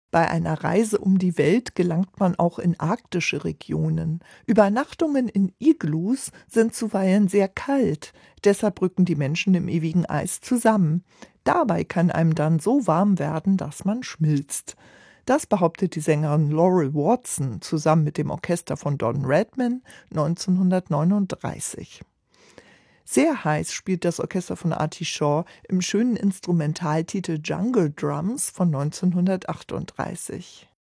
Bei einer Reise um die Welt gelangt man auch in arktische Regionen. Übernachtungen in Igloos sind zuweilen sehr kalt, deshalb rücken die Menschen im ewigen Eis zusammen. Dabei kann einem dann so warm werden, dass man schmilzt. Das behauptet die Sängerin Laurel Watson zusammen mit dem Orchester von Don Redman 1939. Sehr heiß spielt das Orchester von Artie Shaw im schönen Instrumentaltitel Jungle Drums von 1938.